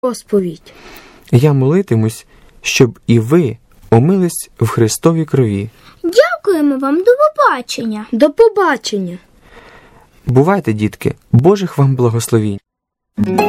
розповідь. Я молитимусь, щоб і ви омились в Христовій крові. Дякуємо вам, до побачення. До побачення. Бувайте, дітки, Божих вам благословінь.